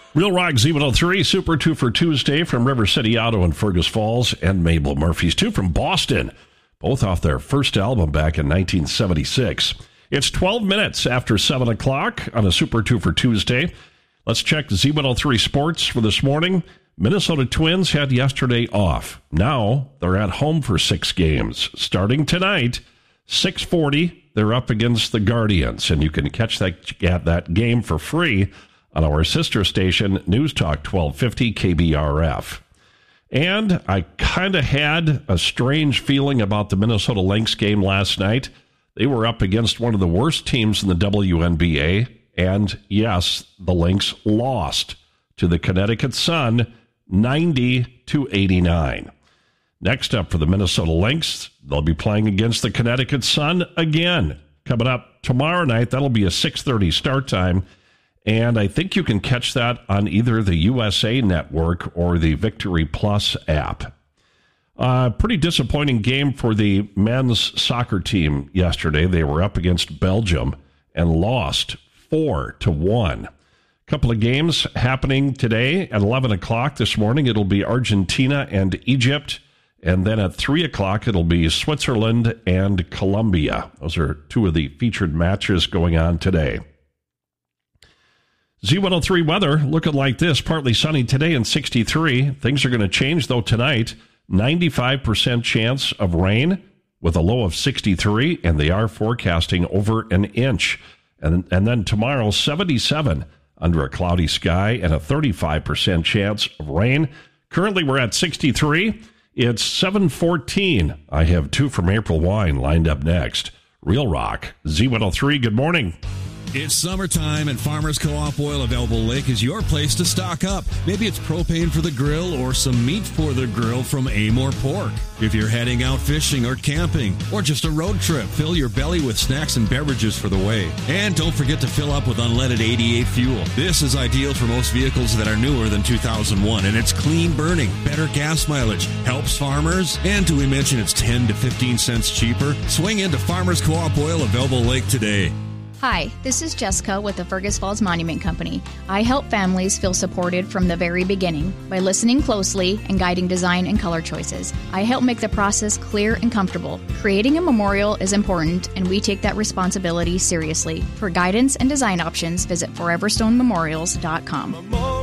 Real Rock Z103, Super 2 for Tuesday from River City Auto in Fergus Falls, and Mabel Murphy's 2 from Boston, both off their first album back in 1976. It's 12 minutes after 7 o'clock on a Super 2 for Tuesday. Let's check Z103 Sports for this morning. Minnesota Twins had yesterday off. Now they're at home for 6 games. Starting tonight, 6:40, they're up against the Guardians, and you can catch that game for free on our sister station, News Talk 1250 KBRF. And I kind of had a strange feeling about the Minnesota Lynx game last night. They were up against one of the worst teams in the WNBA, and yes, the Lynx lost to the Connecticut Sun 90-89. Next up for the Minnesota Lynx, they'll be playing against the Connecticut Sun again. Coming up tomorrow night, that'll be a 6:30 start time. And I think you can catch that on either the USA Network or the Victory Plus app. Pretty disappointing game for the men's soccer team yesterday. They were up against Belgium and lost 4-1. A couple of games happening today at 11 o'clock this morning. It'll be Argentina and Egypt. And then at 3 o'clock, it'll be Switzerland and Colombia. Those are two of the featured matches going on today. Z103 weather looking like this. Partly sunny today and 63. Things are going to change, though, tonight. 95% chance of rain with a low of 63, and they are forecasting over an inch. And then tomorrow, 77 under a cloudy sky and a 35% chance of rain. Currently, we're at 63. It's 7:14. I have 2 from April Wine lined up next. Real Rock, Z103, good morning. It's summertime, and Farmers Co-op Oil of Elbow Lake is your place to stock up. Maybe it's propane for the grill or some meat for the grill from Amore Pork. If you're heading out fishing or camping or just a road trip, fill your belly with snacks and beverages for the way. And don't forget to fill up with unleaded 88 fuel. This is ideal for most vehicles that are newer than 2001, and it's clean burning, better gas mileage, helps farmers, and do we mention it's 10 to 15 cents cheaper? Swing into Farmers Co-op Oil of Elbow Lake today. Hi, this is Jessica with the Fergus Falls Monument Company. I help families feel supported from the very beginning by listening closely and guiding design and color choices. I help make the process clear and comfortable. Creating a memorial is important, and we take that responsibility seriously. For guidance and design options, visit foreverstonememorials.com.